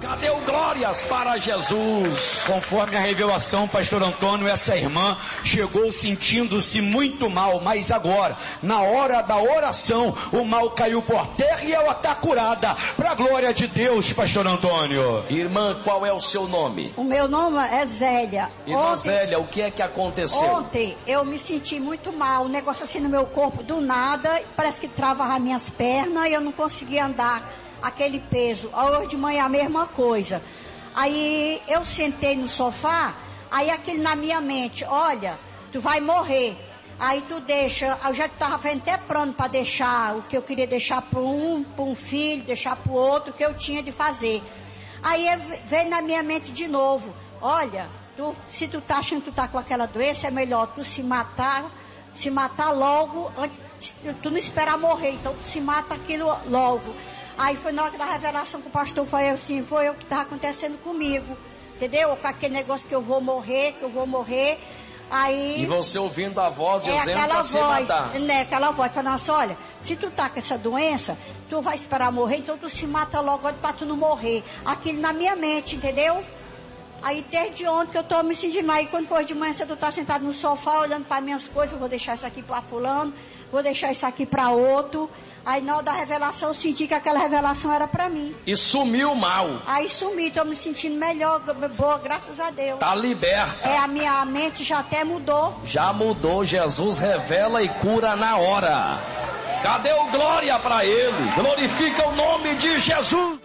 Cadê o glórias para Jesus? Conforme a revelação, pastor Antônio, essa irmã chegou sentindo-se muito mal, mas agora, na hora da oração, o mal caiu por terra e ela está curada. Para a glória de Deus, pastor Antônio. Irmã, qual é o seu nome? O meu nome é Zélia. Irmã Zélia, o que é que aconteceu? Ontem eu me senti muito mal, um negócio assim no meu corpo, do nada, parece que travava as minhas pernas e eu não conseguia andar. Aquele peso, hoje de manhã a mesma coisa. Aí eu sentei no sofá, aí aquele na minha mente, olha, tu vai morrer. Aí tu deixa, eu já estava fazendo até plano para deixar o que eu queria deixar para um filho, deixar para o outro, o que eu tinha de fazer. Aí veio na minha mente de novo, olha, se tu tá achando que tu tá com aquela doença, é melhor tu se matar logo, tu não esperar morrer, então tu se mata aquilo logo. Aí foi na hora da revelação que o pastor foi assim, foi o que estava acontecendo comigo, entendeu? Com aquele negócio que eu vou morrer. Aí, e você ouvindo a voz dizendo para se matar. Aquela voz falando assim, olha, se tu tá com essa doença, tu vai esperar morrer, então tu se mata logo para tu não morrer. Aquilo na minha mente, entendeu? Aí desde ontem que eu tô me sentindo, aí quando for de manhã você tá sentado no sofá olhando para minhas coisas, eu vou deixar isso aqui para fulano, vou deixar isso aqui para outro. Aí na hora da revelação eu senti que aquela revelação era para mim. E sumiu mal. Aí sumi, tô me sentindo melhor, boa, graças a Deus. Tá liberta. A minha mente já até mudou. Já mudou, Jesus revela e cura na hora. Cadê o glória para ele? Glorifica o nome de Jesus.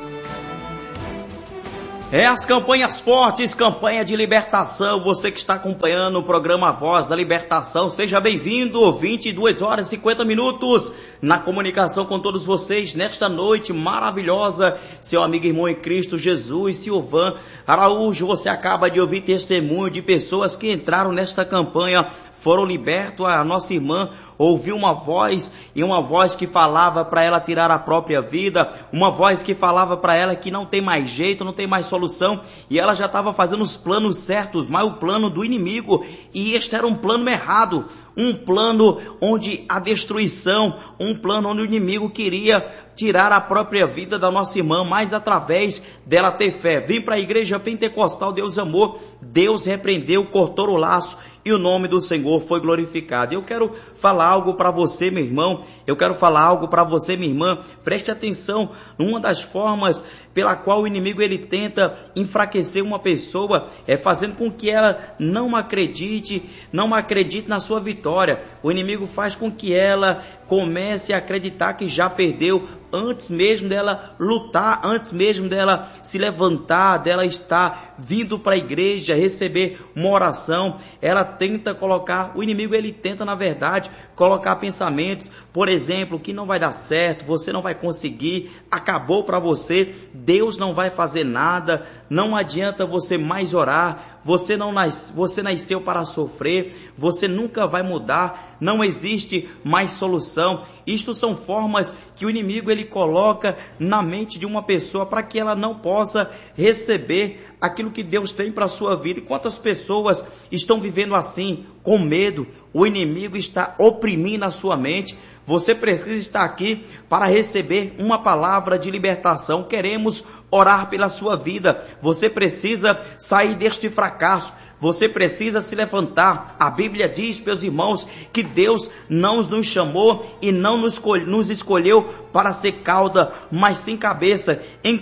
As campanhas fortes, campanha de libertação. Você que está acompanhando o programa Voz da Libertação, seja bem-vindo. 22 horas e 50 minutos na comunicação com todos vocês nesta noite maravilhosa. Seu amigo irmão em Cristo Jesus, Silvan Araújo. Você acaba de ouvir testemunho de pessoas que entraram nesta campanha, foram libertos. A nossa irmã ouviu uma voz, e uma voz que falava para ela tirar a própria vida, uma voz que falava para ela que não tem mais jeito, não tem mais solução, e ela já estava fazendo os planos certos, mas o plano do inimigo, e este era um plano errado, um plano onde a destruição, um plano onde o inimigo queria tirar a própria vida da nossa irmã, mas através dela ter fé. Vim para a igreja pentecostal, Deus amou, Deus repreendeu, cortou o laço e o nome do Senhor foi glorificado. Eu quero falar algo para você, meu irmão, eu quero falar algo para você, minha irmã. Preste atenção, uma das formas pela qual o inimigo ele tenta enfraquecer uma pessoa é fazendo com que ela não acredite na sua vitória. O inimigo faz com que ela comece a acreditar que já perdeu antes mesmo dela lutar, antes mesmo dela se levantar, dela estar vindo para a igreja, receber uma oração. Ela tenta colocar, o inimigo ele tenta na verdade colocar pensamentos, por exemplo, que não vai dar certo, você não vai conseguir, acabou para você, Deus não vai fazer nada, não adianta você mais orar, você nasceu para sofrer, você nunca vai mudar, não existe mais solução. Isto são formas que o inimigo ele coloca na mente de uma pessoa para que ela não possa receber aquilo que Deus tem para a sua vida. E quantas pessoas estão vivendo assim, com medo? O inimigo está oprimindo a sua mente. Você precisa estar aqui para receber uma palavra de libertação. Queremos orar pela sua vida. Você precisa sair deste fracasso. Você precisa se levantar. A Bíblia diz, meus irmãos, que Deus não nos chamou e não nos escolheu para ser cauda, mas sim cabeça.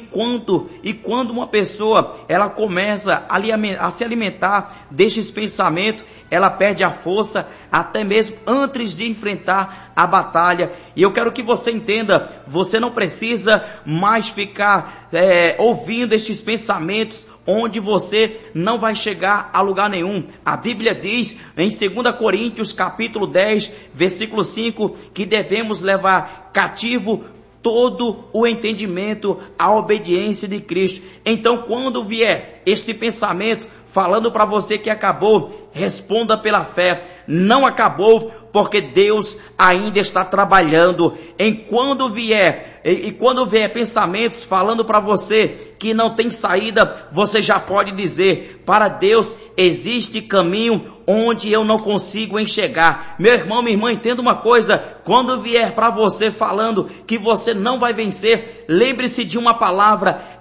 Quando uma pessoa ela começa a se alimentar destes pensamentos, ela perde a força até mesmo antes de enfrentar a batalha. E eu quero que você entenda, você não precisa mais ficar ouvindo estes pensamentos onde você não vai chegar a lugar nenhum. A Bíblia diz em 2 Coríntios capítulo 10, versículo 5, que devemos levar cativo todo o entendimento à obediência de Cristo. Então, quando vier este pensamento falando para você que acabou, responda pela fé. Não acabou, porque Deus ainda está trabalhando. Quando vier pensamentos falando para você que não tem saída, você já pode dizer: para Deus existe caminho onde eu não consigo enxergar. Meu irmão, minha irmã, entenda uma coisa: quando vier para você falando que você não vai vencer, lembre-se de uma palavra: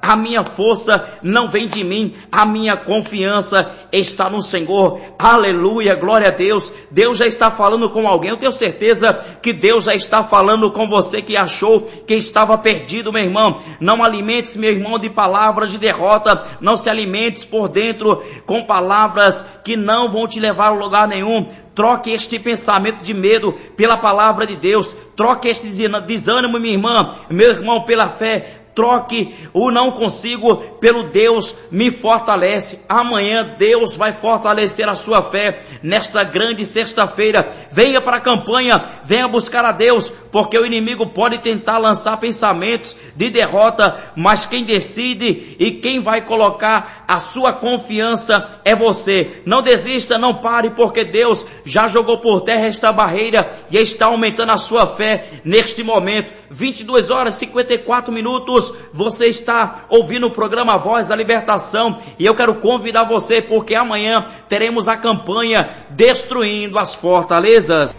a minha força não vem de mim, a minha confiança está no Senhor. Aleluia, glória a Deus. Deus já está falando com alguém. Eu tenho certeza que Deus já está falando com você que achou que estava perdido, meu irmão. Não alimentes, meu irmão, de palavras de derrota. Não se alimentes por dentro com palavras que não vão te levar a lugar nenhum. Troque este pensamento de medo pela palavra de Deus. Troque este desânimo, minha irmã, meu irmão, pela fé. Troque o não consigo pelo Deus me fortalece. Amanhã Deus vai fortalecer a sua fé nesta grande sexta-feira. Venha para a campanha, venha buscar a Deus, porque o inimigo pode tentar lançar pensamentos de derrota, mas quem decide e quem vai colocar a sua confiança é você. Não desista, não pare, porque Deus já jogou por terra esta barreira e está aumentando a sua fé neste momento. 22 horas e 54 minutos, você está ouvindo o programa Voz da Libertação e eu quero convidar você, porque amanhã teremos a campanha Destruindo as Fortalezas.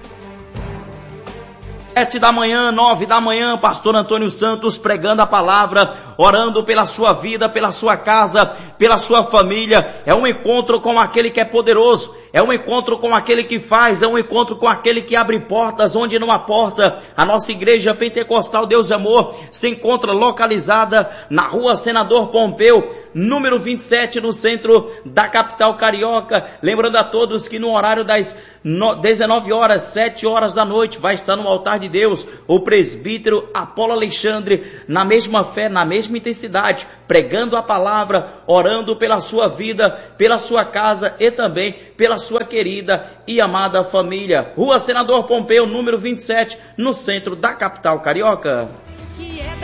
7 da manhã, 9 da manhã, pastor Antônio Santos pregando a palavra, orando pela sua vida, pela sua casa, pela sua família. É um encontro com aquele que é poderoso, é um encontro com aquele que faz, é um encontro com aquele que abre portas onde não há porta. A nossa igreja pentecostal Deus e Amor se encontra localizada na rua Senador Pompeu, número 27, no centro da capital carioca. Lembrando a todos que no horário das 19 horas, 7 horas da noite, vai estar no altar de Deus o presbítero Apolo Alexandre, na mesma fé, na mesma intensidade, pregando a palavra, orando pela sua vida, pela sua casa e também pela sua querida e amada família. Rua Senador Pompeu, número 27, no centro da capital carioca.